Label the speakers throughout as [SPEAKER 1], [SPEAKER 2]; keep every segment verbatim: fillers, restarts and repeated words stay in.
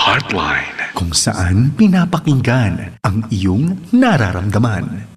[SPEAKER 1] Heartline, kung saan pinapakinggan ang iyong nararamdaman.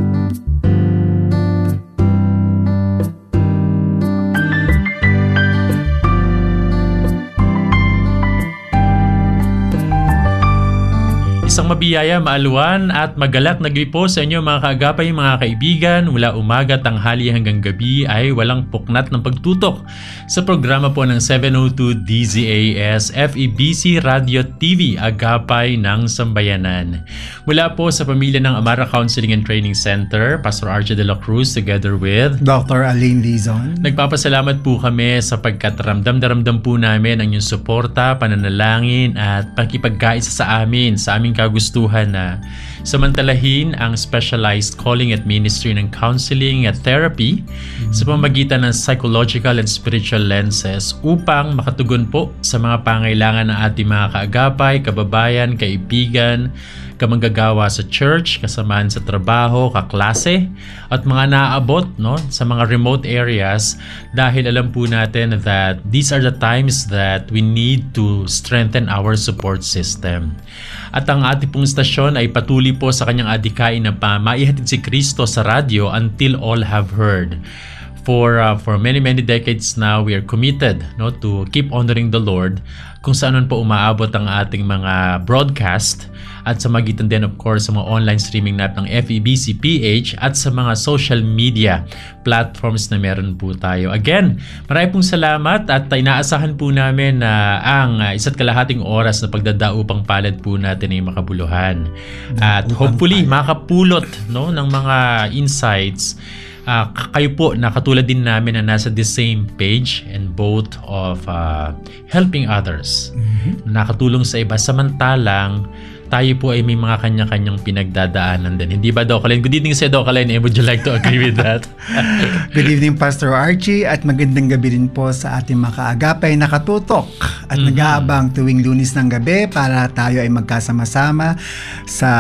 [SPEAKER 2] Isang mabiyaya, maaluan at magalak na gripo sa inyo mga kaagapay, mga kaibigan. Mula umaga, tanghali hanggang gabi ay walang puknat ng pagtutok sa programa po ng seven oh two D Z A S F E B C Radio T V, Agapay ng Sambayanan. Mula po sa pamilya ng Amara Counseling and Training Center, Pastor Archie de la Cruz together with
[SPEAKER 3] Doctor Aline Lizon.
[SPEAKER 2] Nagpapasalamat po kami sapagkat ramdam-daramdam po namin ang inyong suporta, pananalangin at pakipagkaisa sa amin, sa aming kagustuhan na samantalahin ang specialized calling at ministry ng counseling at therapy mm-hmm. sa pamamagitan ng psychological and spiritual lenses upang makatugon po sa mga pangailangan ng ating mga kaagapay, kababayan, kaibigan, kamanggagawa sa church, kasamahan sa trabaho, kaklase, at mga naaabot no, sa mga remote areas dahil alam po natin that these are the times that we need to strengthen our support system. At ang ating pong stasyon ay patuloy po sa kanyang adhikain na pa maihatid si Kristo sa radyo until all have heard. For uh, for many many decades now, we are committed no to keep honoring the Lord kung saan po umaabot ang ating mga broadcast at sa magitan din of course sa mga online streaming natin ng F E B C P H at sa mga social media platforms na meron po tayo. Again, marami pong salamat at inaasahan po namin na ang uh, isa't kalahating oras na pagdadaupang palad po natin ay makabuluhan. At hopefully makapulot no ng mga insights. Uh, kayo po na katulad din namin na nasa the same page and both of uh, helping others. Mm-hmm. Nakatulong sa iba samantalang tayo po ay may mga kanya-kanyang pinagdadaanan din. Hindi ba, Doc Alain? Good evening sa Doc Alain. Would you like to agree with that?
[SPEAKER 3] Good evening, Pastor Archie. At magandang gabi rin po sa ating mga kaagapay na katutok at mm-hmm. nag-aabang tuwing Lunes ng gabi para tayo ay magkasama-sama sa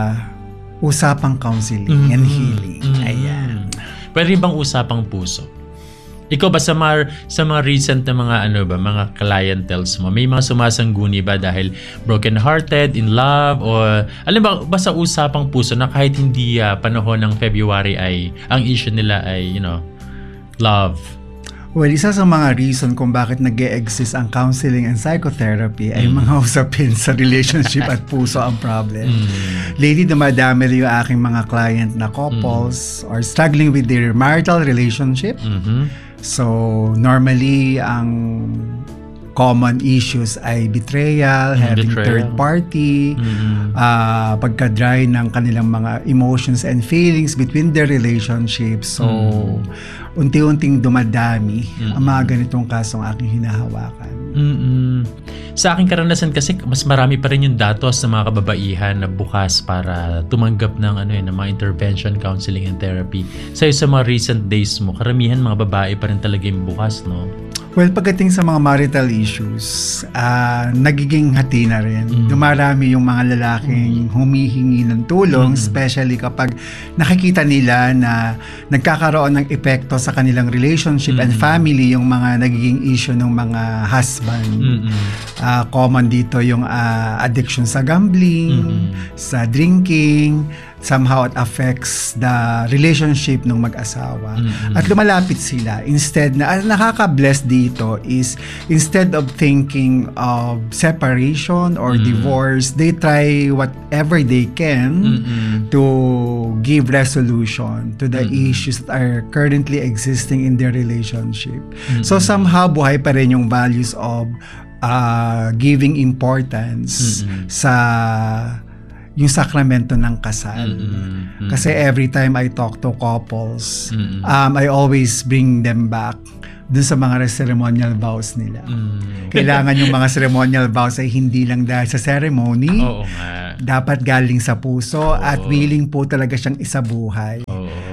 [SPEAKER 3] usapang counseling mm-hmm. and healing. Mm-hmm. Ayan.
[SPEAKER 2] Pwede bang usapang puso? Ikaw ba sa mga, sa mga recent na mga ano ba, mga clientels mo, may mga sumasangguni ba dahil broken hearted, in love, or alam ba, ba sa usapang puso na kahit hindi uh, panahon ng February ay ang issue nila ay, you know, love?
[SPEAKER 3] Well, isa sa mga reason kung bakit nag-e-exist ang counseling and psychotherapy ay mm. mga usapin sa relationship at puso ang problem. Mm. Lately, dumadami rin yung aking mga client na couples mm. are struggling with their marital relationship. Mm-hmm. So, normally, ang common issues ay betrayal, mm, having betrayal. Third party, mm-hmm. uh, pagka-dry ng kanilang mga emotions and feelings between their relationships. So, mm. unti-unting dumadami mm-hmm. ang mga ganitong kasong aking hinahawakan.
[SPEAKER 2] Mm-hmm. Sa aking karanasan kasi, mas marami pa rin yung datos ng mga kababaihan na bukas para tumanggap ng, ano yun, ng mga intervention, counseling, and therapy. Sa'yo sa mga recent days mo, karamihan mga babae pa rin talaga yung bukas, no?
[SPEAKER 3] Well, pagdating sa mga marital issues, uh, nagiging hati na rin. Mm. Dumarami yung mga lalaking mm. humihingi ng tulong, mm. especially kapag nakikita nila na nagkakaroon ng epekto sa kanilang relationship mm. and family yung mga nagiging issue ng mga husband. Mm. Uh, common dito yung uh, addiction sa gambling, mm. sa drinking, somehow it affects the relationship ng mag-asawa. Mm-hmm. At lumalapit sila. Instead, na ang nakaka-bless dito is instead of thinking of separation or mm-hmm. divorce, they try whatever they can mm-hmm. to give resolution to the mm-hmm. issues that are currently existing in their relationship. Mm-hmm. So somehow, buhay pa rin yung values of uh, giving importance mm-hmm. sa yung sakramento ng kasal. Mm-hmm. Kasi every time I talk to couples, mm-hmm. um, I always bring them back dun sa mga ceremonial vows nila. Mm-hmm. Kailangan yung mga ceremonial vows ay hindi lang dahil sa ceremony.
[SPEAKER 2] Oo nga.
[SPEAKER 3] Dapat galing sa puso Oo. At willing po talaga siyang isabuhay. Oo.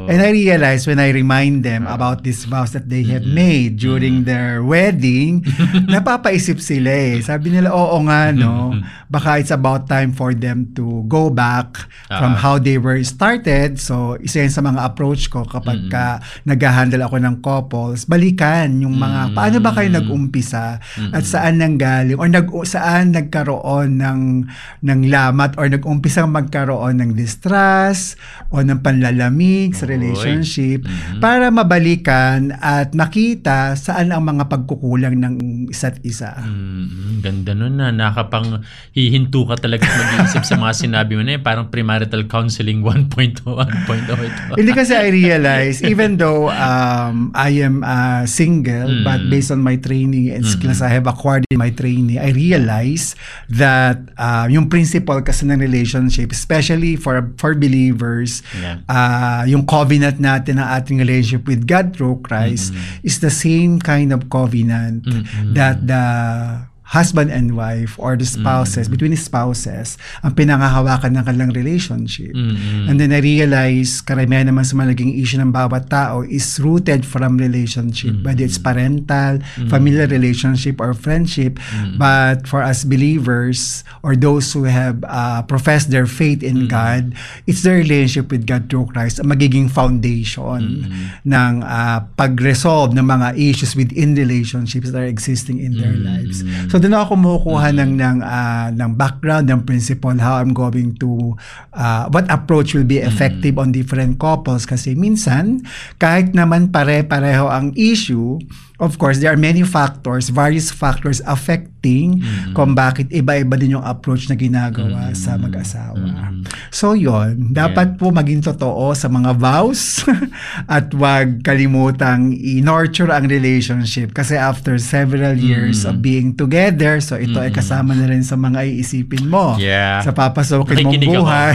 [SPEAKER 3] And I realized when I remind them about these vows that they have made during their wedding, napapaisip sila eh. Sabi nila, oo nga, no? Baka it's about time for them to go back from
[SPEAKER 2] Uh-huh.
[SPEAKER 3] how they were started. So, isa yan sa mga approach ko kapag ka nag-handle ako ng couples, balikan yung mga, paano ba kayo nag-umpisa at saan nanggaling or nag saan nagkaroon ng ng lamat or nag-umpisang magkaroon ng distrust o ng panlalamig sa
[SPEAKER 2] Oy.
[SPEAKER 3] relationship para mabalikan at makita saan ang mga pagkukulang ng isa't isa.
[SPEAKER 2] Mm, ganda nun na. Nakapang hihinto ka talaga mag-iisip sa mga sinabi mo na yun. Parang premarital counseling one point oh ito.
[SPEAKER 3] Hindi kasi I realize, even though um, I am uh, single,
[SPEAKER 2] Mm.
[SPEAKER 3] but based on my training and skills I have acquired in my training, I realize that uh, yung principle kasi ng relationship, especially for for believers,
[SPEAKER 2] Yeah.
[SPEAKER 3] uh, yung covenant natin ng ating relationship with God through Christ is the same kind of covenant
[SPEAKER 2] Mm-mm.
[SPEAKER 3] that the husband and wife or the spouses, between the spouses, ang pinangahawakan ng kanilang relationship.
[SPEAKER 2] Mm-mm.
[SPEAKER 3] And then I realize, karamihan naman sa mga naging issue ng bawat tao is rooted from relationship, whether it's parental, familial relationship, or friendship. But for us believers, or those who have uh, professed their faith in God, it's the relationship with God through Christ ang magiging foundation ng uh, pag-resolve ng mga issues within relationships that are existing in their lives. So doon ako kumukuha ng ng uh, ng background, ng principle, how I'm going to uh, what approach will be effective on different couples kasi minsan kahit naman pare-pareho ang issue, of course there are many factors, various factors affecting kung bakit iba-iba din yung approach na ginagawa sa mag-asawa. So yon, dapat po maging totoo sa mga vows at wag kalimutang i-nurture ang relationship kasi after several years of being together, so ito ay kasama na rin sa mga iisipin mo
[SPEAKER 2] Yeah.
[SPEAKER 3] sa papasokin mong
[SPEAKER 2] Nakikinig ako.
[SPEAKER 3] buhay.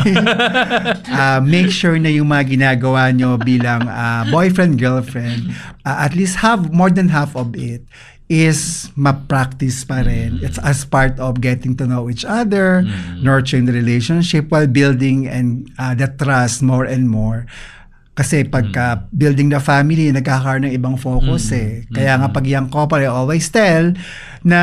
[SPEAKER 3] uh, make sure na yung mga ginagawa nyo bilang uh, boyfriend, girlfriend, uh, at least have more than half of it is ma-practice pa rin. It's as part of getting to know each other, nurturing the relationship while building and uh, the trust more and more. Kasi pagka building the family, nagkakaroon ng ibang focus eh. Kaya nga pag young couple, I always tell na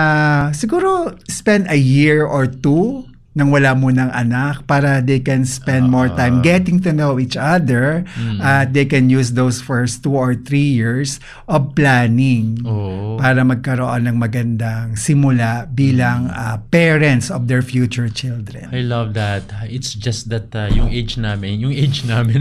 [SPEAKER 3] siguro spend a year or two nang wala mo ng anak para they can spend more time getting to know each other. Uh, they can use those first two or three years of planning
[SPEAKER 2] Oh.
[SPEAKER 3] para magkaroon ng magandang simula bilang uh, parents of their future children.
[SPEAKER 2] I love that. It's just that uh, yung age namin, yung age namin.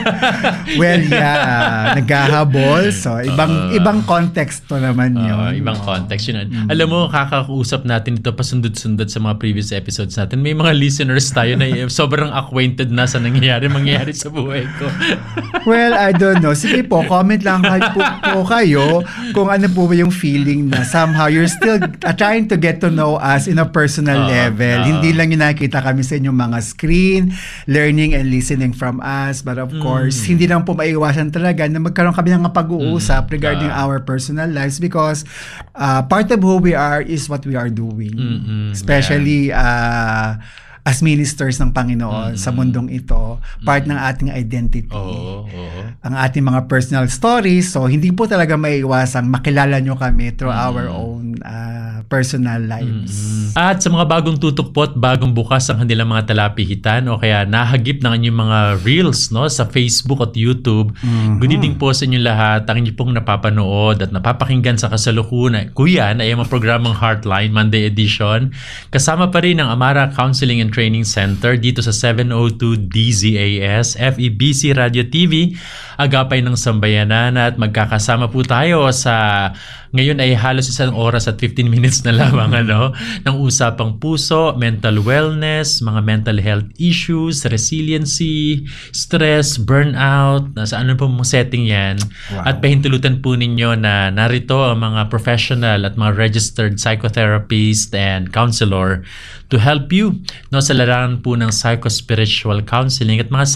[SPEAKER 3] Well, yeah, naghahabol. So, ibang ibang context to naman
[SPEAKER 2] Uh,
[SPEAKER 3] yun.
[SPEAKER 2] ibang context yun. Alam mo, kakausap natin ito pasundot-sundot sa mga previous episodes natin. May mga listeners tayo na eh, sobrang acquainted na sa nangyayari, mangyayari sa buhay ko.
[SPEAKER 3] Well, I don't know. Sige po, comment lang kayo po, po kayo kung ano po ba yung feeling na somehow you're still uh, trying to get to know us in a personal
[SPEAKER 2] Uh,
[SPEAKER 3] level.
[SPEAKER 2] uh,
[SPEAKER 3] Hindi lang yung nakikita kami sa inyong mga screen, learning and listening from us. But of course, hindi lang po maiwasan talaga na magkaroon kami ng pag-uusap regarding
[SPEAKER 2] uh,
[SPEAKER 3] our personal lives because uh, part of who we are is what we are doing.
[SPEAKER 2] Mm-mm,
[SPEAKER 3] Especially uh, as ministers ng Panginoon sa mundong ito, part ng ating identity.
[SPEAKER 2] Oo, oo.
[SPEAKER 3] Ang ating mga personal stories, so hindi po talaga maiiwasang makilala nyo kami through our own uh, personal lives.
[SPEAKER 2] At sa mga bagong tutok po at bagong bukas ang kanilang mga talapihitan o kaya nahagip ng inyong mga reels no sa Facebook at YouTube. Good evening po sa inyo lahat. Ang inyo pong napapanood at napapakinggan sa kasalukuyan. Kuya, ay ang programang Heartline Monday edition. Kasama pa rin ang Amara Counseling and Training Center dito sa seven oh two D Z A S F E B C Radio T V, Agapay ng Sambayanan, at magkakasama po tayo sa ngayon ay halos isang oras at fifteen minutes na lamang ano ng usapang puso, mental wellness, mga mental health issues, resiliency, stress, burnout, nasa ano po mong setting yan.
[SPEAKER 3] Wow.
[SPEAKER 2] At pahintulutan po ninyo na narito ang mga professional at mga registered psychotherapist and counselor to help you no sa larangan po ng psycho-spiritual counseling at mga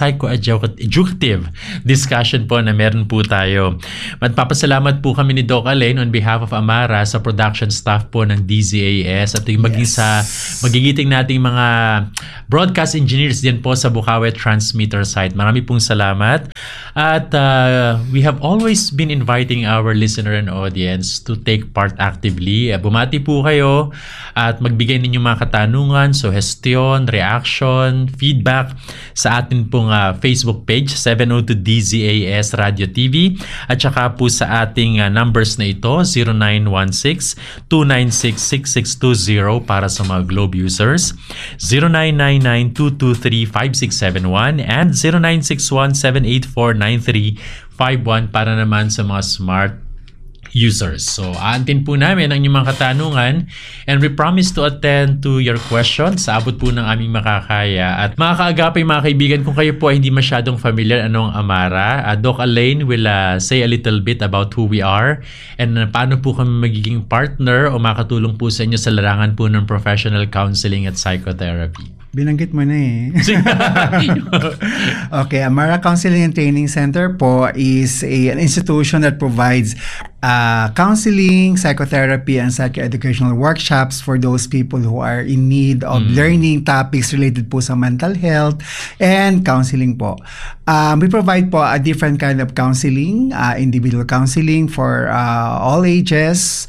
[SPEAKER 2] psycho-educative discussion po na meron po tayo. Magpapasalamat po kami ni Doc Alain on behalf behalf of Amara sa production staff po ng D Z A S at yung maging
[SPEAKER 3] Yes.
[SPEAKER 2] sa magigiting nating mga broadcast engineers din po sa Bukawi Transmitter site. Marami pong salamat. At uh, we have always been inviting our listener and audience to take part actively. Uh, bumati po kayo at magbigay ninyo mga katanungan, suggestion, reaction, feedback sa atin pong uh, Facebook page seven oh two D Z A S Radio T V at saka po sa ating uh, numbers na ito zero nine one six two nine six six six two zero para sa mga Globe users, zero nine nine nine two two three five six seven one and zero nine six one seven eight four nine three five one para naman sa mga smart users. So, aantin po namin ang inyong mga katanungan and we promise to attend to your questions sa abot po ng aming makakaya. At mga kaagapay, mga kaibigan, kung kayo po ay hindi masyadong familiar anong Amara, uh, Doc Elaine will uh, say a little bit about who we are and uh, paano po kami magiging partner o makatulong po sa inyo sa larangan po ng professional counseling at psychotherapy.
[SPEAKER 3] Binanggit mo na eh. Okay, Amara Counseling and Training Center po is a, an institution that provides uh, counseling, psychotherapy, and psychoeducational workshops for those people who are in need of mm. learning topics related po sa mental health and counseling po. Um, we provide po a different kind of counseling, uh, individual counseling for uh, all ages,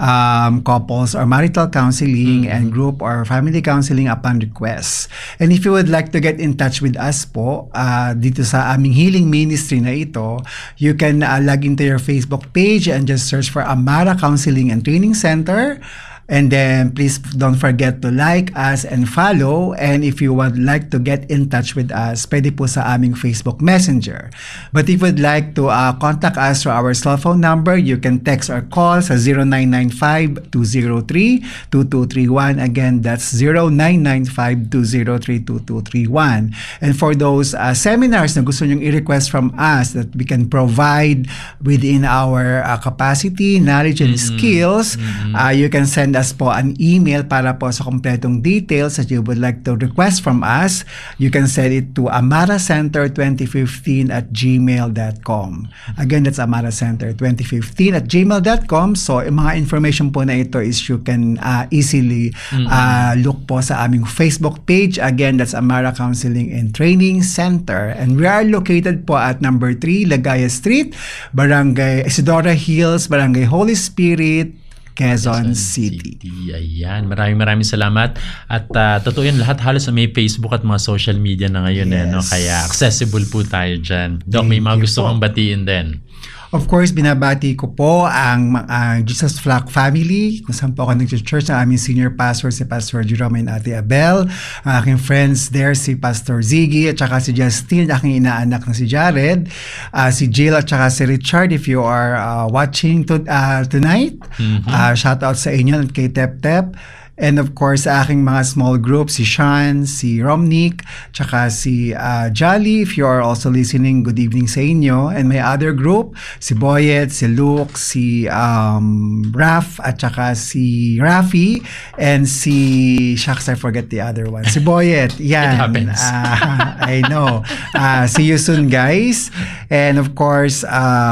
[SPEAKER 3] Um, couples or marital counseling mm-hmm. and group or family counseling upon request. And if you would like to get in touch with us po, uh, dito sa aming healing ministry na ito, you can uh, log into your Facebook page and just search for Amara Counseling and Training Center. And then please don't forget to like us and follow. And if you would like to get in touch with us, pwede po sa aming Facebook Messenger. But if you would like to uh, contact us through our cell phone number, you can text or call sa zero nine nine five two zero three two two three one. Again, that's zero nine nine five two zero three two two three one. And for those uh, seminars na gusto nyong i-request from us that we can provide within our uh, capacity, knowledge, and mm-hmm. skills, mm-hmm. Uh, you can send us po an email para po sa kompletong details that you would like to request from us. You can send it to amaracenter twenty fifteen at gmail dot com. Again, that's amaracenter twenty fifteen at gmail dot com. So, yung mga information po na ito is you can uh, easily mm-hmm. uh, look po sa aming Facebook page. Again, that's Amara Counseling and Training Center. And we are located po at number three, Lagaya Street, Barangay Isidora Hills, Barangay Holy Spirit, Quezon City.
[SPEAKER 2] City. Ayan. Maraming maraming salamat. At uh, totoo yun, lahat halos may Facebook at mga social media na ngayon. Yes. Eh, no? Kaya accessible po tayo dyan. Doc, may mga gusto kong batiin din.
[SPEAKER 3] Of course, binabati ko po ang uh, Jesus Flock family, kung saan po ako nag-church ng aming senior pastor, si Pastor Jerome and Ate Abel. Ang aking friends there, si Pastor Ziggy, at saka si Justin, aking inaanak na si Jared, uh, si Jill, at saka si Richard. If you are uh, watching to, uh, tonight, mm-hmm. uh, shout out sa inyo at kay Tep Tep. And of course, sa aking mga small group, si Sean, si Romnick, tsaka si uh, Jolly. If you are also listening, good evening sa inyo. And my other group, si Boyet, si Luke, si um, Raf, at tsaka si Rafi, and si, shucks, I forget the other one. Si Boyet, yan.
[SPEAKER 2] It happens.
[SPEAKER 3] Uh, I know. Uh, see you soon, guys. And of course,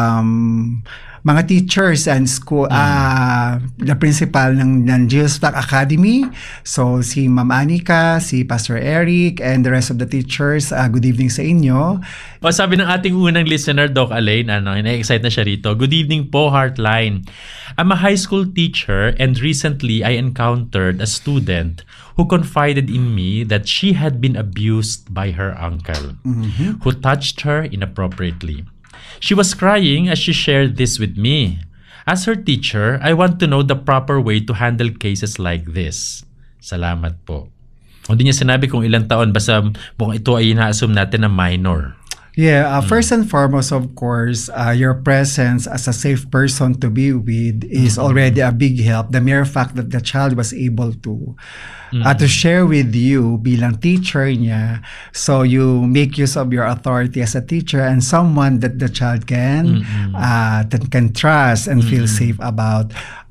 [SPEAKER 3] um... mga teachers and school, mm. uh, the principal ng, ng Jesus Flock Academy. So, si Ma'am Anika, si Pastor Eric, and the rest of the teachers, uh, good evening sa inyo.
[SPEAKER 2] O, sabi ng ating unang listener, Doc Elaine, ano, ina-excite na siya rito. Good evening po, Heartline. I'm a high school teacher and recently I encountered a student who confided in me that she had been abused by her uncle, mm-hmm. who touched her inappropriately. She was crying as she shared this with me. As her teacher, I want to know the proper way to handle cases like this. Salamat po. Hindi niya sinabi kung ilang taon, basta kung ito ay ina-assume natin na minor.
[SPEAKER 3] Yeah, uh, first and foremost, of course, uh, your presence as a safe person to be with is mm-hmm. already a big help. The mere fact that the child was able to mm-hmm. uh, to share with you bilang teacher niya, so you make use of your authority as a teacher and someone that the child can mm-hmm. uh, that can trust and mm-hmm. feel safe about.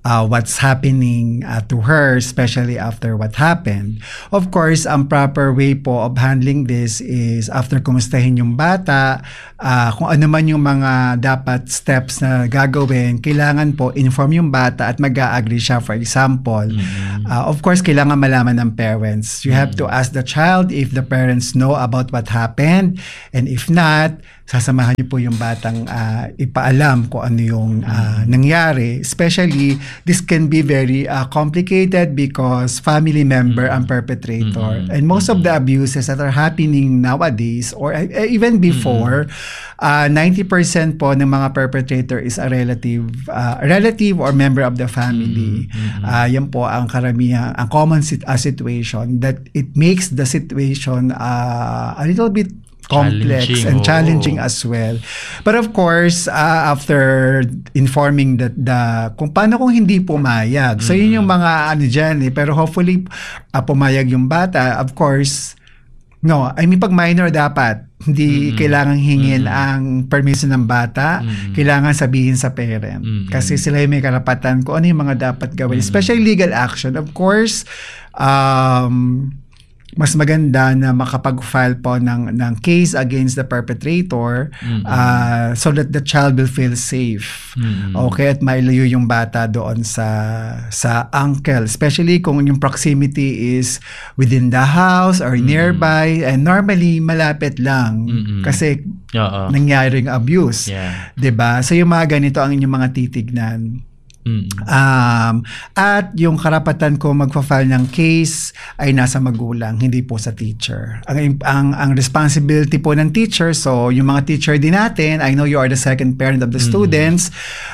[SPEAKER 3] uh, what's happening uh, to her, especially after what happened. Of course, ang proper way po of handling this is after kumustahin yung bata, uh, kung ano man yung mga dapat steps na gagawin, kailangan po inform yung bata at mag-a-agree siya. For example, mm-hmm. uh, of course, kailangan malaman ng parents. You mm-hmm. have to ask the child if the parents know about what happened, and if not, sasamahan niyo po yung batang uh, ipaalam kung ano yung uh, nangyari. Especially, this can be very uh, complicated because family member ang perpetrator. Mm-hmm. And most of the abuses that are happening nowadays or uh, even before, mm-hmm. uh, ninety percent po ng mga perpetrator is a relative, uh, relative or member of the family. Mm-hmm. Uh, yan po ang karamihan, ang common sit- uh, situation that it makes the situation uh, a little bit complex and challenging oh. as well. But of course, uh, after informing that the kung paano kung hindi pumayag. So yun yung mga ano dyan eh. Pero hopefully uh, pumayag yung bata. Of course, no, I mean pag minor dapat hindi mm-hmm. kailangang hingin mm-hmm. ang permission ng bata, mm-hmm. kailangan sabihin sa parent. Mm-hmm. Kasi sila yung may karapatan kung ano yung mga dapat gawin. Mm-hmm. Especially legal action. Of course, um mas maganda na makapag-file po ng, ng case against the perpetrator mm-hmm. uh, so that the child will feel safe. Mm-hmm. Okay? At mailayo yung bata doon sa sa uncle. Especially kung yung proximity is within the house or mm-hmm. nearby. And normally, malapit lang. Mm-hmm. Kasi Uh-oh. nangyaring abuse.
[SPEAKER 2] Yeah.
[SPEAKER 3] Diba? So yung mga ganito ang inyong mga titignan. Um, at yung karapatan ko magpa-file ng case ay nasa magulang, hindi po sa teacher. Ang, ang, ang responsibility po ng teacher, so yung mga teacher din natin, I know you are the second parent of the mm-hmm. students,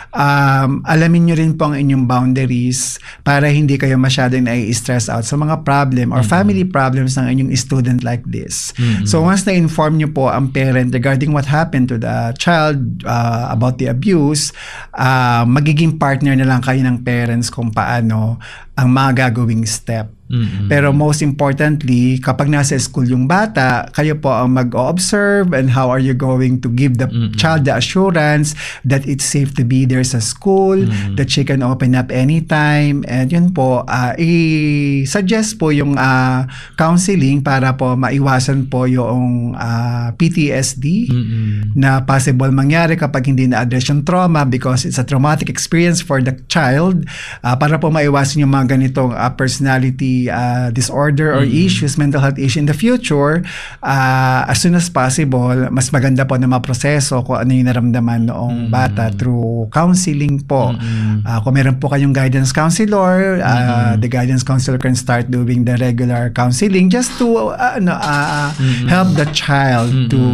[SPEAKER 3] um, alamin nyo rin po ang inyong boundaries para hindi kayo masyadong nai-stress out sa mga problem or mm-hmm. family problems ng inyong student like this. Mm-hmm. So once na-inform nyo po ang parent regarding what happened to the child uh, about the abuse, uh, magiging partner na lang kayo ng parents kung paano ang mga gagawing step. Mm-hmm. Pero most importantly, kapag nasa school yung bata, kayo po ang mag-observe and how are you going to give the mm-hmm. child the assurance that it's safe to be there sa school, mm-hmm. that she can open up anytime, and yun po, uh, i-suggest po yung uh, counseling para po maiwasan po yung uh, P T S D mm-hmm. na possible mangyari kapag hindi na-address yung trauma because it's a traumatic experience for the child, uh, para po maiwasan yung mga ganitong uh, personality uh, disorder or mm-hmm. issues, mental health issue in the future, uh, as soon as possible, mas maganda po na maproseso kung ano yung naramdaman noong mm-hmm. bata through counseling po. Mm-hmm. Uh, kung meron po kayong guidance counselor, uh, mm-hmm. the guidance counselor can start doing the regular counseling just to uh, ano, uh, mm-hmm. help the child mm-hmm. to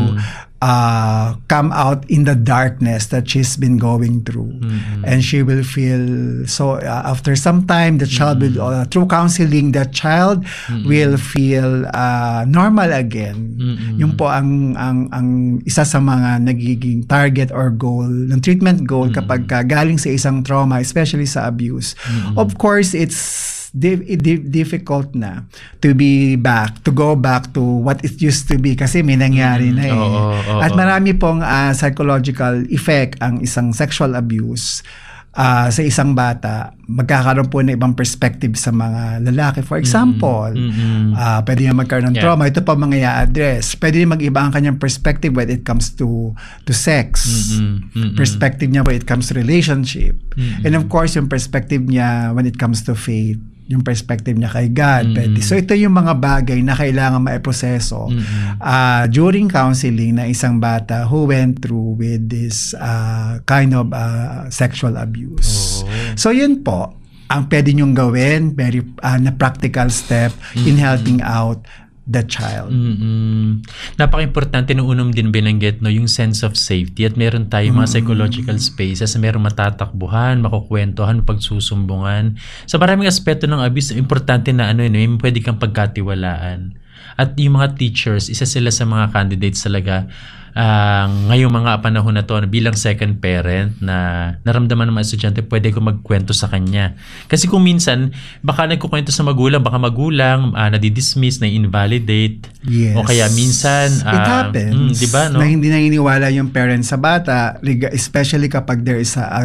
[SPEAKER 3] Uh, come out in the darkness that she's been going through, mm-hmm. and she will feel so uh, after some time the child mm-hmm. will uh, through counseling the child mm-hmm. will feel uh, normal again. Mm-hmm. Yung po ang, ang ang isa sa mga nagiging target or goal ng treatment goal mm-hmm. kapag uh, galing sa isang trauma, especially sa abuse. Mm-hmm. Of course, it's Di- di- difficult na to be back, to go back to what it used to be kasi may nangyari na eh.
[SPEAKER 2] Oh, oh, oh,
[SPEAKER 3] At marami pong uh, psychological effect ang isang sexual abuse uh, sa isang bata. Magkakaroon po ng ibang perspective sa mga lalaki. For example, mm-hmm. uh, pwede niya magkaroon ng yeah. trauma. Ito pa mga i-address. Pwede niya mag-iba ang kanyang perspective when it comes to to sex. Mm-hmm. Mm-hmm. Perspective niya when it comes to relationship. Mm-hmm. And of course, yung perspective niya when it comes to faith. Yung perspective niya kay God. Mm-hmm. So ito yung mga bagay na kailangan maiproseso mm-hmm. uh, during counseling na isang bata who went through with this uh, kind of uh, sexual abuse. Oh. So yun po, ang pwede nyong gawin, very uh, na practical step mm-hmm. in helping out the child.
[SPEAKER 2] Mm-hmm. Napaka-importante nung unang din binanggit, no, yung sense of safety, at meron tayong mga mm-hmm. psychological spaces, meron matatakbuhan, makukwentuhan, pagsusumbungan. Sa maraming aspeto ng abuse, importante na ano yun, yung pwede kang pagkatiwalaan. At yung mga teachers, isa sila sa mga candidates talaga uh, ngayong mga panahon na to bilang second parent na naramdaman ng mga estudyante, pwede ko magkwento sa kanya. Kasi kung minsan, baka nagkukwento sa magulang, baka magulang uh, nadidismiss, na-invalidate.
[SPEAKER 3] Yes.
[SPEAKER 2] O kaya minsan, uh,
[SPEAKER 3] it happens.
[SPEAKER 2] Mm, diba, no?
[SPEAKER 3] Na hindi naniniwala yung parents sa bata, especially kapag there is a, a,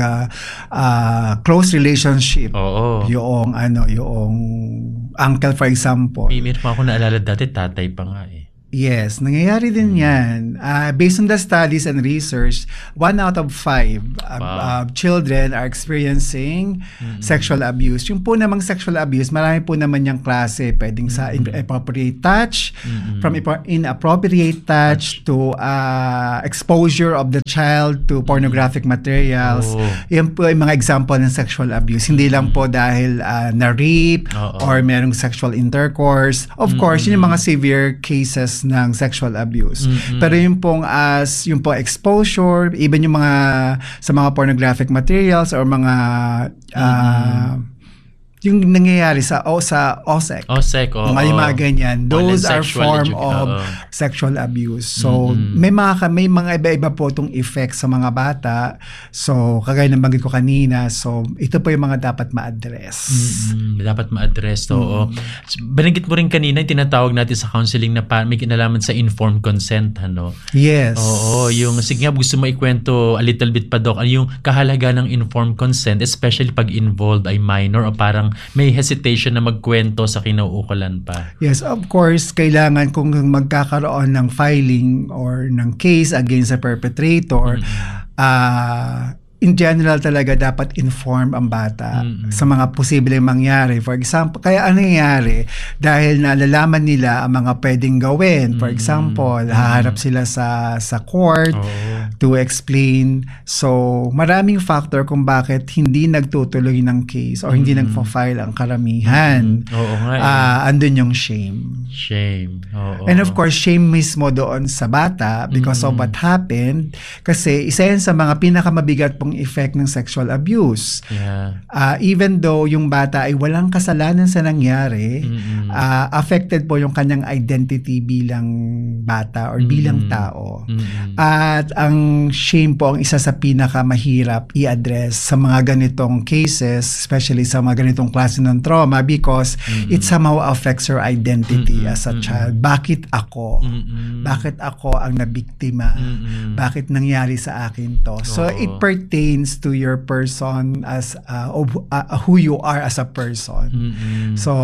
[SPEAKER 3] a close relationship.
[SPEAKER 2] Oo.
[SPEAKER 3] Yung, ano, yung uncle, for example.
[SPEAKER 2] May meron pa ako naalala dati, tatay pa nga eh.
[SPEAKER 3] Yes, nangyayari din yan. Uh, based on the studies and research, one out of five uh,
[SPEAKER 2] Wow.
[SPEAKER 3] uh, children are experiencing mm-hmm. sexual abuse. Yung po namang sexual abuse, marami po naman yung klase. Pwedeng sa mm-hmm. inappropriate touch, mm-hmm. from inappropriate touch to uh, exposure of the child to pornographic materials.
[SPEAKER 2] Oh.
[SPEAKER 3] Yan po yung mga example ng sexual abuse. Hindi mm-hmm. lang po dahil uh, na-rape
[SPEAKER 2] Uh-oh.
[SPEAKER 3] or merong sexual intercourse. Of mm-hmm. course, yun yung mga severe cases ng sexual abuse. Mm-hmm. Pero yung pong as yung po exposure, even yung mga sa mga pornographic materials or mga uh, mm-hmm. yung nangyayari sa o sa O S E C.
[SPEAKER 2] O S E C, oo.
[SPEAKER 3] Mga yung mga ganyan. Those are form
[SPEAKER 2] edu-
[SPEAKER 3] of
[SPEAKER 2] oo.
[SPEAKER 3] sexual abuse. So,
[SPEAKER 2] mm-hmm.
[SPEAKER 3] may mga may mga iba-iba po itong effects sa mga bata. So, kagaya ng banggit ko kanina. So, ito po yung mga dapat ma-address.
[SPEAKER 2] Mm-hmm. Dapat ma-address to. Mm-hmm. Bananggit mo rin kanina yung tinatawag natin sa counseling na pa, may kinalaman sa informed consent. Ano?
[SPEAKER 3] Yes.
[SPEAKER 2] Oo. Yung, sige nga, gusto mo ikwento a little bit pa, Doc. Ano yung kahalaga ng informed consent, especially pag involved ay minor o parang may hesitation na magkwento sa kinauukulan pa.
[SPEAKER 3] Yes, of course, kailangan kung magkakaroon ng filing or ng case against a perpetrator, mm-hmm. uh, in general talaga dapat inform ang bata mm-hmm. sa mga posibleng mangyari. For example, kaya ano nangyayari? Dahil nalalaman nila ang mga pwedeng gawin. For example, mm-hmm. haharap sila sa sa court oh. to explain. So, maraming factor kung bakit hindi nagtutuloy ng case or mm-hmm. hindi nagpa-file ang karamihan.
[SPEAKER 2] Mm-hmm. Oo nga. Eh.
[SPEAKER 3] Uh, andun yung shame.
[SPEAKER 2] Shame. Oo.
[SPEAKER 3] And of course, shame mismo doon sa bata because mm-hmm. of what happened. Kasi isa yan sa mga pinakamabigat pong effect ng sexual abuse.
[SPEAKER 2] Yeah.
[SPEAKER 3] Uh, even though yung bata ay walang kasalanan sa nangyari, mm-hmm. uh, affected po yung kanyang identity bilang bata or mm-hmm. bilang tao. Mm-hmm. At ang shame po ang isa sa pinakamahirap i-address sa mga ganitong cases, especially sa mga ganitong klase ng trauma because mm-hmm. it somehow affects her identity mm-hmm. as a child. Bakit ako? Mm-hmm. Bakit ako ang nabiktima? Mm-hmm. Bakit nangyari sa akin to? So, oh. it pertains to your person as uh, uh, who you are as a person. Mm-hmm. So,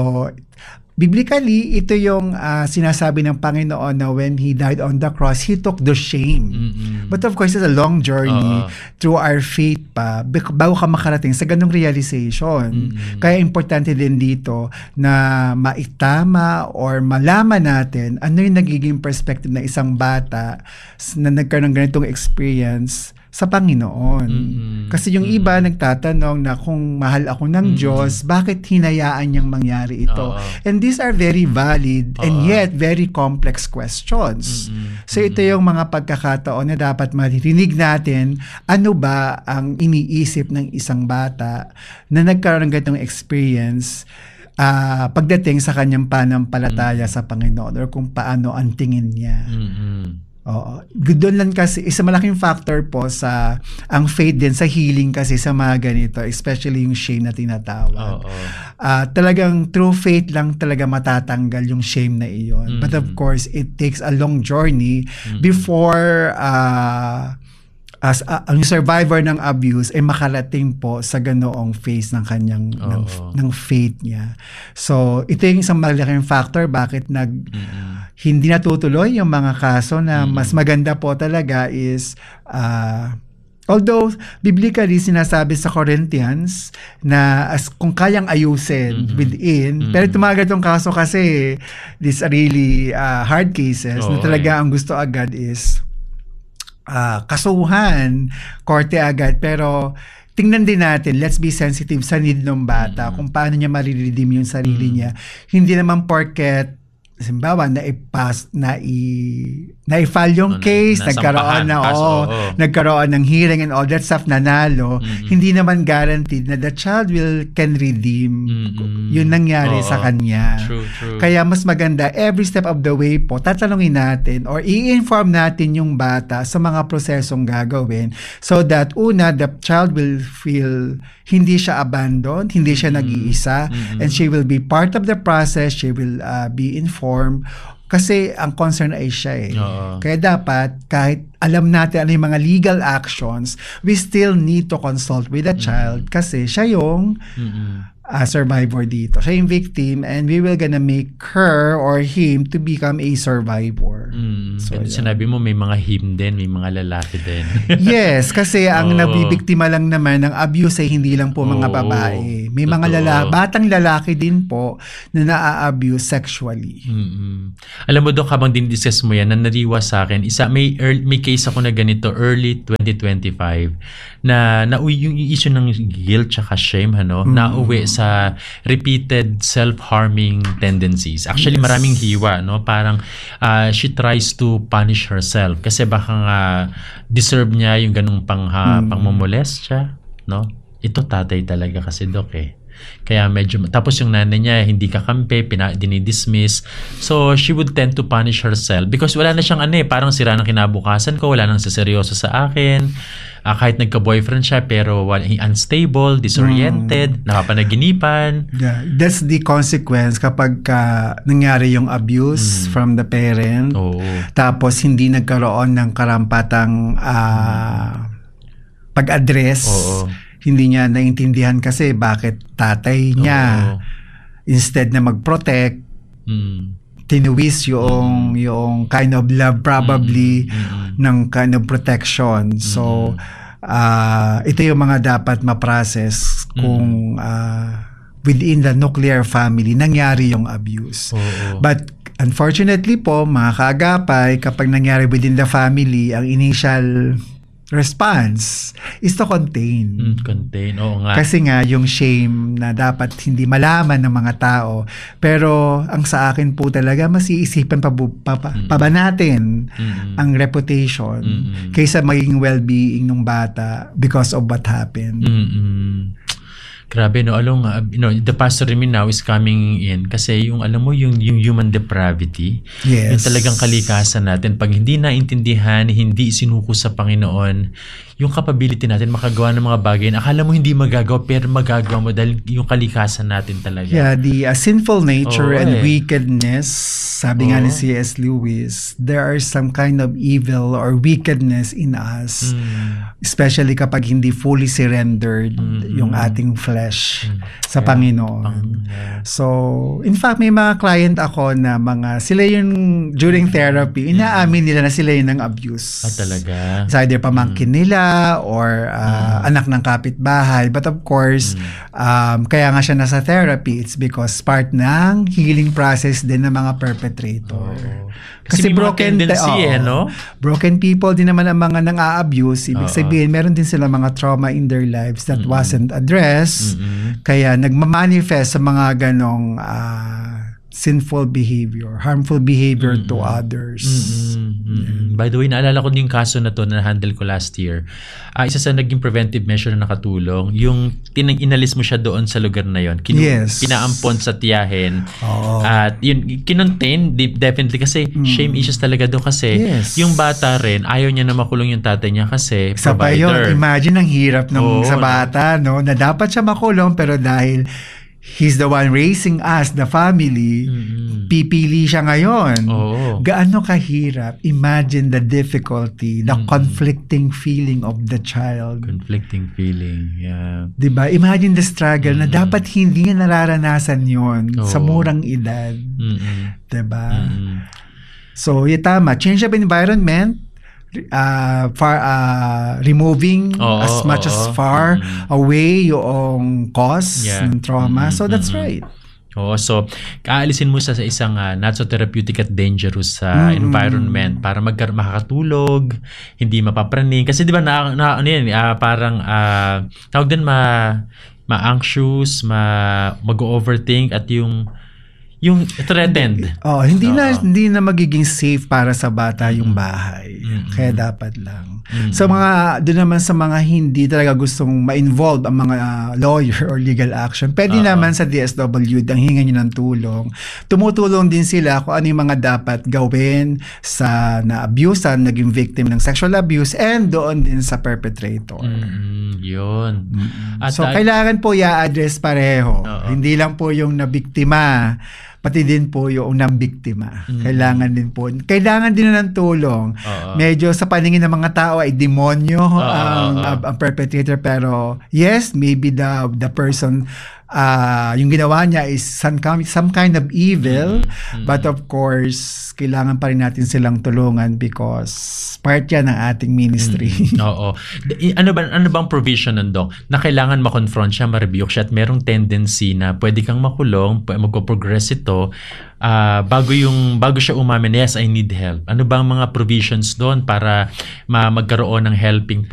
[SPEAKER 3] biblically, ito yung uh, sinasabi ng Panginoon na when He died on the cross, He took the shame. Mm-hmm. But of course, it's a long journey uh-huh. through our faith pa bago ka makarating sa ganung realization. Mm-hmm. Kaya importante din dito na maitama or malaman natin ano yung nagiging perspective ng isang bata na nagkaroon ng ganitong experience sa Panginoon. Mm-hmm. Kasi yung iba mm-hmm. nagtatanong na kung mahal ako ng mm-hmm. Diyos, bakit hinayaan niyang mangyari ito? Uh-oh. And these are very valid Uh-oh. and yet very complex questions. Mm-hmm. So ito yung mga pagkakataon na dapat maririnig natin, ano ba ang iniisip ng isang bata na nagkaroon ng ganitong experience uh, pagdating sa kanyang panampalataya mm-hmm. sa Panginoon or kung paano ang tingin niya. Mm-hmm. Oo. Doon lang kasi, isa malaking factor po sa ang faith din sa healing kasi sa mga ganito, especially yung shame na tinatawag. Uh, talagang through faith lang talaga matatanggal yung shame na iyon. Mm-hmm. But of course, it takes a long journey mm-hmm. before uh, as uh, ang survivor ng abuse ay makarating po sa ganoong phase ng kanyang ng, ng faith niya. So, ito yung isang malaking factor bakit nag mm-hmm. hindi natutuloy yung mga kaso na mm-hmm. mas maganda po talaga is uh, although biblically sinasabi sa Corinthians na as kung kayang ayusin mm-hmm. within, mm-hmm. pero tumagatong kaso kasi these are really uh, hard cases oh, na talaga ay. Ang gusto agad is Uh, kasuhan, korte agad, pero tingnan din natin, let's be sensitive sa need ng bata, mm-hmm. kung paano niya mariredeem yung sarili mm-hmm. niya. Hindi naman porket simbawa na ipas na i na i-file yung
[SPEAKER 2] No, na-
[SPEAKER 3] case,
[SPEAKER 2] nasampahan,
[SPEAKER 3] nagkaroon na
[SPEAKER 2] kaso,
[SPEAKER 3] oo,
[SPEAKER 2] oo.
[SPEAKER 3] nagkaroon ng hearing and all that stuff, nanalo,
[SPEAKER 2] Mm-mm.
[SPEAKER 3] hindi naman guaranteed na the child will can redeem
[SPEAKER 2] Mm-mm.
[SPEAKER 3] yung nangyari
[SPEAKER 2] Oo.
[SPEAKER 3] sa kanya.
[SPEAKER 2] True, true.
[SPEAKER 3] Kaya mas maganda every step of the way po tatanungin natin or i-inform natin yung bata sa mga prosesong gagawin so that una the child will feel hindi siya abandoned, hindi siya nag-iisa,
[SPEAKER 2] Mm-mm.
[SPEAKER 3] and she will be part of the process, she will uh, be informed kasi ang concern ay siya eh.
[SPEAKER 2] Oo.
[SPEAKER 3] Kaya dapat kahit alam natin ano yung mga legal actions, we still need to consult with the child kasi siya yung
[SPEAKER 2] Mm-mm.
[SPEAKER 3] uh, survivor dito. Siya yung victim and we will gonna make her or him to become a survivor.
[SPEAKER 2] Mm.
[SPEAKER 3] So,
[SPEAKER 2] Ganda
[SPEAKER 3] yeah.
[SPEAKER 2] sinabi mo may mga him din, may mga lalaki din.
[SPEAKER 3] Yes, kasi ang
[SPEAKER 2] Oo.
[SPEAKER 3] nabibiktima lang naman ng abuse ay hindi lang po mga
[SPEAKER 2] Oo.
[SPEAKER 3] babae. May mga
[SPEAKER 2] Totoo.
[SPEAKER 3] lalaki, batang lalaki din po na naa-abuse sexually.
[SPEAKER 2] Mm-mm. Alam mo, Dok, habang din-discuss mo yan, nanariwa sa akin, isa, may, early, may case ako na ganito, early twenty twenty-five, na, na yung issue ng guilt tsaka shame, ano,
[SPEAKER 3] Mm.
[SPEAKER 2] nauwi sa repeated self-harming tendencies. Actually,
[SPEAKER 3] Yes.
[SPEAKER 2] maraming hiwa, no? Parang uh, she tries to punish herself kasi baka nga deserve niya yung ganung pang, uh,
[SPEAKER 3] Mm.
[SPEAKER 2] pangmomolest siya, no? Ito tatay talaga kasi, Dok, eh. Kaya medyo, tapos yung nanay niya hindi kakampi, pina, dinidismiss. So she would tend to punish herself because wala na siyang ano eh, parang sira ng kinabukasan ko, wala nang saseryoso sa akin. Ah, kahit nagka-boyfriend siya pero wala, unstable, disoriented, napapanaginipan.
[SPEAKER 3] Yeah, that's the consequence kapag ka nangyari yung abuse from the parent.
[SPEAKER 2] Oo.
[SPEAKER 3] Tapos hindi nagkaroon ng karampatang ah, pag-address.
[SPEAKER 2] Oo.
[SPEAKER 3] Hindi niya naintindihan kasi bakit tatay niya
[SPEAKER 2] Oo.
[SPEAKER 3] instead na mag-protect,
[SPEAKER 2] Mm.
[SPEAKER 3] tinuwis yung yung kind of love probably
[SPEAKER 2] Mm.
[SPEAKER 3] ng kind of protection. So ah, ito yung mga dapat ma-process kung ah, within the nuclear family nangyari yung abuse.
[SPEAKER 2] Oo.
[SPEAKER 3] But unfortunately po, mga kaagapay, kapag nangyari within the family, ang initial response is to contain.
[SPEAKER 2] Mm, contain. Oo nga.
[SPEAKER 3] Kasi nga, yung shame na dapat hindi malaman ng mga tao. Pero, ang sa akin po talaga, mas iisipan pa, bu- pa, pa, pa ba natin
[SPEAKER 2] Mm-mm.
[SPEAKER 3] ang reputation
[SPEAKER 2] Mm-mm.
[SPEAKER 3] kaysa maging well-being ng bata because of what happened.
[SPEAKER 2] Mm-mm. Grabe, no? Alam nga, you know, the pastor in me now is coming in kasi yung, alam mo, yung, yung human depravity,
[SPEAKER 3] Yes.
[SPEAKER 2] yung talagang kalikasan natin, pag hindi naintindihan, hindi sinuko sa Panginoon, yung capability natin makagawa ng mga bagay na akala mo hindi magagawa, pero magagawa mo dahil yung kalikasan natin talaga.
[SPEAKER 3] Yeah, the uh, sinful nature
[SPEAKER 2] Oo,
[SPEAKER 3] and
[SPEAKER 2] eh.
[SPEAKER 3] wickedness, sabi nga ni
[SPEAKER 2] Oo.
[SPEAKER 3] C S. Lewis, there are some kind of evil or wickedness in us,
[SPEAKER 2] Mm.
[SPEAKER 3] especially kapag hindi fully surrendered
[SPEAKER 2] Mm-mm.
[SPEAKER 3] yung ating flesh sa
[SPEAKER 2] Kaya,
[SPEAKER 3] Panginoon.
[SPEAKER 2] pang- yeah.
[SPEAKER 3] So, in fact, may mga client ako na mga, sila yung during therapy, inaamin nila na sila yung ng abuse.
[SPEAKER 2] Ah, talaga?
[SPEAKER 3] It's either pamangkin nila or uh, anak ng kapitbahay. But of course, um, kaya nga siya nasa therapy, it's because part ng healing process din ng mga perpetrator.
[SPEAKER 2] Oo. Kasi may mga tendency
[SPEAKER 3] oo.
[SPEAKER 2] eh, no?
[SPEAKER 3] Broken people din naman ang mga nang-a-abuse. Ibig
[SPEAKER 2] Oo.
[SPEAKER 3] sabihin, meron din sila mga trauma in their lives that wasn't addressed.
[SPEAKER 2] Mm-mm.
[SPEAKER 3] Kaya nagmamanifest sa mga ganong ah, sinful behavior, harmful behavior to others.
[SPEAKER 2] Mm-mm. Mm-mm. By the way, naalala ko din yung kaso na to na handle ko last year. Ah, isa sa naging preventive measure na nakatulong, yung tinang inalis mo siya doon sa lugar na yon. Kinu-
[SPEAKER 3] Yes.
[SPEAKER 2] Pinaampon sa tiyahin.
[SPEAKER 3] Oo.
[SPEAKER 2] At yun, kinontain, di- definitely kasi shame issues talaga doon kasi
[SPEAKER 3] Yes.
[SPEAKER 2] yung bata rin, ayaw niya na makulong yung tatay niya kasi
[SPEAKER 3] Sa pa yun,
[SPEAKER 2] provider.
[SPEAKER 3] imagine ang hirap nung
[SPEAKER 2] Oo,
[SPEAKER 3] sa
[SPEAKER 2] no?
[SPEAKER 3] bata, no? Na dapat siya makulong pero dahil he's the one raising us, the family,
[SPEAKER 2] Mm-mm.
[SPEAKER 3] pipili siya ngayon.
[SPEAKER 2] Oo.
[SPEAKER 3] Gaano kahirap? Imagine the difficulty, the conflicting feeling of the child.
[SPEAKER 2] Conflicting feeling. Yeah.
[SPEAKER 3] 'Di ba? Imagine the struggle na dapat hindi niya nararanasan 'yon sa
[SPEAKER 2] Oo.
[SPEAKER 3] murang edad.
[SPEAKER 2] Mm-mm.
[SPEAKER 3] 'Di ba?
[SPEAKER 2] Mm-mm.
[SPEAKER 3] So, yeah, tama. Change of environment, uh, far, uh, removing
[SPEAKER 2] Oo,
[SPEAKER 3] as much as
[SPEAKER 2] oo.
[SPEAKER 3] far
[SPEAKER 2] Mm-mm.
[SPEAKER 3] away yung cause
[SPEAKER 2] Yeah.
[SPEAKER 3] ng trauma.
[SPEAKER 2] Mm-mm,
[SPEAKER 3] So, that's
[SPEAKER 2] mm-mm.
[SPEAKER 3] right.
[SPEAKER 2] Oo, so kaalisin mo sa, sa isang uh, not so therapeutic at dangerous sa
[SPEAKER 3] Mm.
[SPEAKER 2] environment para magka- makakatulog, hindi mapapraning. Kasi di ba na, na ano yan, ah, parang uh, tawag din ma ma-anxious, ma mag-overthink at yung Yung threatened.
[SPEAKER 3] Oh, hindi na
[SPEAKER 2] Oo.
[SPEAKER 3] hindi na magiging safe para sa bata yung bahay.
[SPEAKER 2] Mm-mm.
[SPEAKER 3] Kaya dapat lang.
[SPEAKER 2] Mm-mm.
[SPEAKER 3] So mga doon naman sa mga hindi talaga gustong ma-involve ang mga uh, lawyer or legal action, pwede
[SPEAKER 2] Oo.
[SPEAKER 3] naman sa D S W dang hingan niyo ng tulong. Tumutulong din sila kung ano yung mga dapat gawin sa na-abusean, naging victim ng sexual abuse, and doon din sa perpetrator.
[SPEAKER 2] Mm-mm, yun. At,
[SPEAKER 3] So
[SPEAKER 2] uh,
[SPEAKER 3] kailangan po i-address pareho.
[SPEAKER 2] Oo.
[SPEAKER 3] Hindi lang po yung nabiktima, pati din po yung nambiktima.
[SPEAKER 2] Mm.
[SPEAKER 3] Kailangan din po. Kailangan din na ng tulong.
[SPEAKER 2] Oo.
[SPEAKER 3] Medyo sa paningin ng mga tao ay demonyo ang,
[SPEAKER 2] oo.
[SPEAKER 3] ang, ang perpetrator, pero yes, maybe the the person uh, yung ginawa niya is some, kind- some kind of evil,
[SPEAKER 2] Mm.
[SPEAKER 3] but of course kailangan pa rin natin silang tulungan because part yan ng ating ministry.
[SPEAKER 2] Oo. I- Ano ba ano bang provision nun, Dok? Na kailangan ma-confront siya, ma-rebuke siya at merong tendency na pwede kang makulong, p- magpo-progress ito ah, bago yung bago siya umamin, yes, I need help. Ano bang mga provisions doon para ma- magkaroon ng helping